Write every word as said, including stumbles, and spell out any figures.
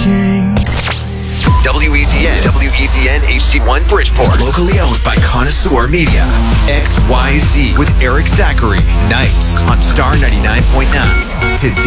king. W E Z N, W E Z N H D one Bridgeport. Locally owned by Connoisseur Media. X Y Z with Eric Zachary. Nights on Star ninety-nine point nine. Today.